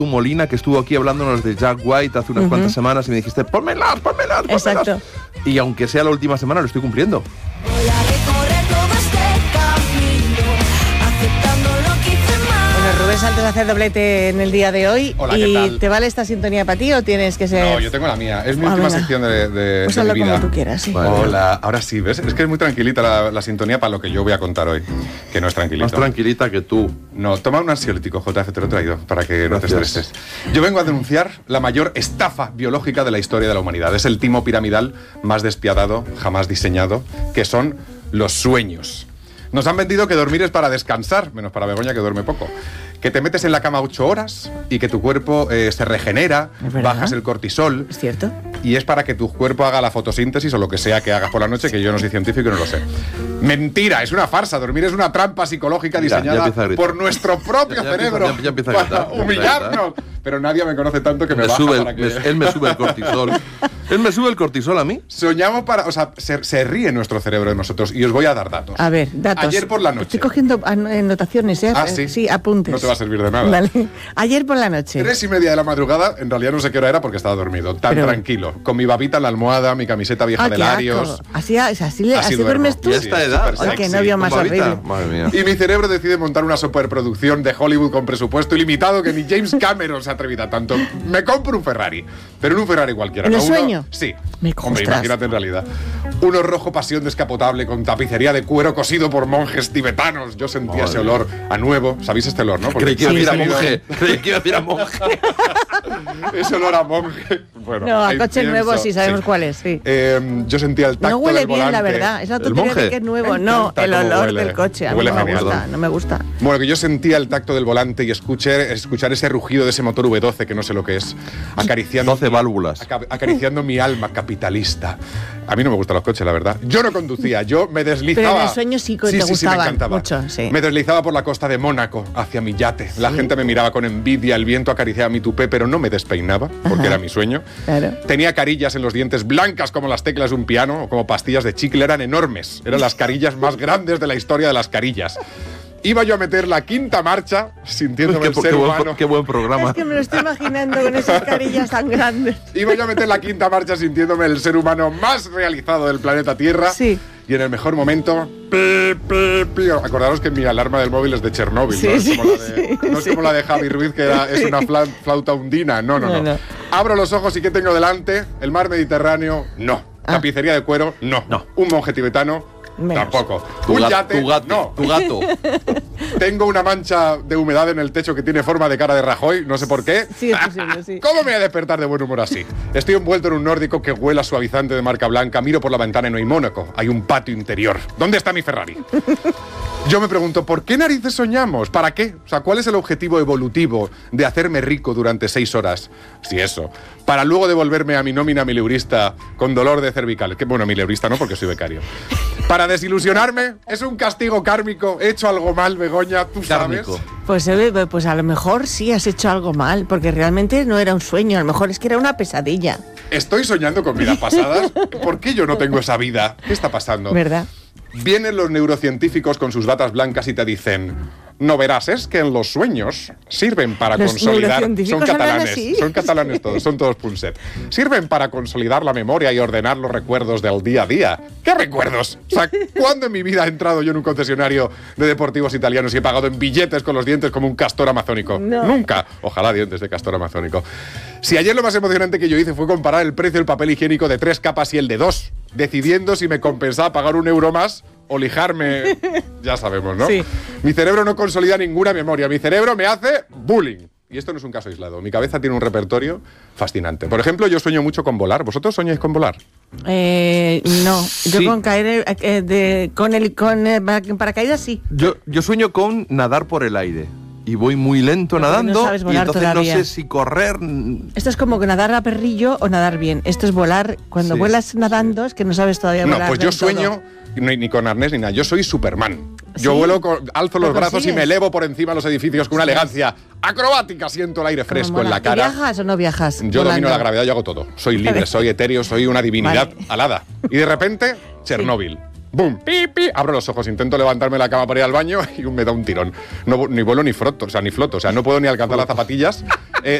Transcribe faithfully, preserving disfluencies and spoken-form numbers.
Molina, que estuvo aquí hablándonos de Jack White hace unas uh-huh. cuantas semanas y me dijiste, pónmelas, pónmelas, pónmelas. Exacto. Y aunque sea la última semana, lo estoy cumpliendo. Bueno, Rubén Santos va a hacer doblete en el día de hoy. Hola, ¿y ¿qué tal? te vale esta sintonía para ti o tienes que ser...? No, yo tengo la mía. Es mi ah, última venga. sección de, de, pues de mi vida. como tú quieras, sí. Vale. Hola, ahora sí, ¿ves? Es que es muy tranquilita la, la sintonía para lo que yo voy a contar hoy, que no es tranquilito. Más tranquilita que tú. No, toma un ansiolítico, J F, te lo he traído, para que no Gracias. te estreses. Yo vengo a denunciar la mayor estafa biológica de la historia de la humanidad. Es el timo piramidal más despiadado jamás diseñado, que son los sueños. Nos han vendido que dormir es para descansar, menos para Begoña, que duerme poco. Que te metes en la cama ocho horas y que tu cuerpo eh, se regenera, bajas el cortisol. ¿Es cierto? Y es para que tu cuerpo haga la fotosíntesis o lo que sea que hagas por la noche, que yo no soy científico y no lo sé. Mentira, es una farsa. Dormir es una trampa psicológica diseñada ya, ya por nuestro propio ya, ya cerebro empieza, ya, ya empieza a gritar, para humillarnos. Pero nadie me conoce tanto que me, me baja sube, para que... me, él me sube el cortisol. Él me sube el cortisol a mí. Soñamos para... O sea, se, se ríe nuestro cerebro de nosotros y os voy a dar datos. A ver, datos. Ayer por la noche. Estoy cogiendo anotaciones, ¿eh? Ah, ¿sí? Sí, apuntes. No te va a servir de nada. Vale. Ayer por la noche. Tres y media de la madrugada, en realidad no sé qué hora era porque estaba dormido. Tan Pero... tranquilo. Con mi babita en la almohada, mi camiseta vieja ah, de Larios. Así, así, así, así duermes tú. ¿Y a esta edad? Ay, qué novio más horrible. Madre mía. Y mi cerebro decide montar una superproducción de Hollywood con presupuesto ilimitado que ni James Cameron se ha atrevido a tanto. Me compro un Ferrari, pero en un Ferrari cualquiera. ¿En ¿no? el Uno, sueño? sí. Me Hombre, imagínate en realidad. Uno rojo pasión descapotable con tapicería de cuero cosido por monjes tibetanos. Yo sentía Madre ese olor a nuevo. ¿Sabéis este olor, no? Porque Creí que iba a sí, decir a sí, monje. Creí que iba a decir a monje. ese olor a monje. Bueno, no, a ahí coche pienso, nuevo sí sabemos sí. cuál es, sí. Eh, yo sentía el tacto no huele del bien, volante. la verdad. Es la ¿El tontería monje? de que es nuevo. Me No, encanta el cómo olor huele. del coche. A mí Huele no me genial. gusta, no me gusta. Bueno, que yo sentía el tacto del volante y escuché, escuchar ese rugido de ese motor V doce, que no sé lo que es, acariciando... doce válvulas. aca- acariciando mi alma capitalista. A mí no me gustan los coches, la verdad. Yo no conducía, yo me deslizaba... Pero en el sueño sí que te sí, sí, me gustaban encantaba. mucho, sí. Me deslizaba por la costa de Mónaco hacia mi yate. La Sí. gente me miraba con envidia, el viento acariciaba mi tupé, pero no me despeinaba, porque Ajá. era mi sueño. Claro. Tenía carillas en los dientes blancas como las teclas de un piano o como pastillas de chicle, eran enormes. Eran las carillas más grandes de la historia de las carillas. Iba yo a meter la quinta marcha sintiéndome el Qué, ser qué buen, humano. qué buen programa. Es que me lo estoy imaginando con esas carillas tan grandes. Iba yo a meter la quinta marcha sintiéndome el ser humano más realizado del planeta Tierra. Sí. Y en el mejor momento, pi, pi, pi. Acordaros que mi alarma del móvil es de Chernóbil, Sí, ¿no? Es sí, como la de, sí, no es sí. como la de Javi Ruiz, que era- es una fla- flauta hundina. No, no, no, No, no. Abro los ojos y ¿qué tengo delante? El mar Mediterráneo, no. Ah. Tapicería de cuero, no. No. Un monje tibetano, Menos. tampoco. Tu, Un ga- yate, tu gato. no. Tu gato. Tengo una mancha de humedad en el techo que tiene forma de cara de Rajoy, no sé por qué. Sí, es posible, sí. ¿Cómo me voy a despertar de buen humor así? Estoy envuelto en un nórdico que huela suavizante de marca blanca, miro por la ventana y no hay Mónaco, hay un patio interior. ¿Dónde está mi Ferrari? Yo me pregunto, ¿por qué narices soñamos? ¿Para qué? O sea, ¿cuál es el objetivo evolutivo de hacerme rico durante seis horas? Si eso. Para luego devolverme a mi nómina mileurista con dolor de cervical. Que bueno, mileurista no, porque soy becario. Para desilusionarme, es un castigo kármico. He hecho algo mal, Begoña, tú sabes. Kármico. Pues, eh, pues a lo mejor sí has hecho algo mal, porque realmente no era un sueño, a lo mejor es que era una pesadilla, Estoy soñando con vidas pasadas. ¿Por qué yo no tengo esa vida? ¿Qué está pasando? ¿verdad? Vienen los neurocientíficos con sus batas blancas y te dicen: no verás, es que en los sueños sirven para Los consolidar. Son neurocientíficos hablan catalanes, así. son catalanes todos, son todos punset. Sirven para consolidar la memoria y ordenar los recuerdos del día a día. ¿Qué recuerdos? O sea, ¿cuándo en mi vida he entrado yo en un concesionario de deportivos italianos y he pagado en billetes con los dientes como un castor amazónico? No. Nunca. Ojalá dientes de castor amazónico. Si ayer lo más emocionante que yo hice fue comparar el precio del papel higiénico de tres capas y el de dos, decidiendo si me compensaba pagar un euro más o lijarme, ya sabemos, ¿no? Sí. Mi cerebro no consolida ninguna memoria, mi cerebro me hace bullying. Y esto no es un caso aislado, mi cabeza tiene un repertorio fascinante. Por ejemplo, yo sueño mucho con volar. ¿Vosotros soñáis con volar? Eh, no, yo Sí. con caer eh, de, con el con eh, paracaídas sí. Yo, yo sueño con nadar por el aire. Y voy muy lento Pero porque no nadando. sabes Y volar entonces todavía. no sé si correr. Esto es como que nadar a perrillo o nadar bien. Esto es volar. Cuando Sí, vuelas nadando es que no sabes todavía No, volar. pues yo del todo. sueño ni, ni con arnés ni nada. Yo soy Superman. Yo ¿Sí? vuelo, con, alzo los ¿Lo brazos y consigues? me elevo por encima de los edificios con una Sí. elegancia acrobática. Siento el aire Cómo fresco mola. en la ¿Tú cara. viajas o no viajas? Yo domino volando? la gravedad, yo hago todo. Soy libre, soy etéreo, soy una divinidad Vale. alada. Y de repente, Chernóbil. ¡Bum! ¡Pi, pi! Abro los ojos, intento levantarme de la cama para ir al baño y me da un tirón. No, ni vuelo ni froto, o sea, ni floto. O sea, no puedo ni alcanzar las zapatillas. Eh,